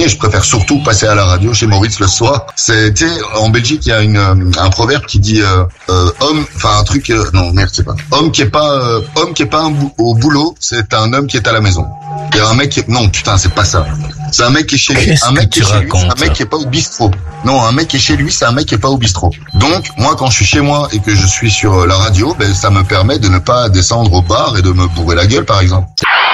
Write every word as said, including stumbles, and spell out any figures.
et je préfère surtout passer à la radio chez Maurice le soir. C'est, tu sais, en Belgique, il y a une, un proverbe qui dit euh, euh, homme, enfin un truc, euh, non merde, c'est pas. Homme qui est pas, euh, homme qui est pas un bou- au boulot, c'est un homme qui est à la maison. Il y a un mec qui est, non putain, c'est pas ça. C'est un mec qui est chez lui, Qu'est-ce un mec que qui est tu chez lui, c'est racontes, un mec qui est pas au bistrot. Non, un mec qui est chez lui, c'est un mec qui est pas au bistrot. Donc moi, quand je suis chez moi et que je suis sur la radio, ben ça me permet de ne pas descendre au bar et de me bourrer la gueule, par exemple.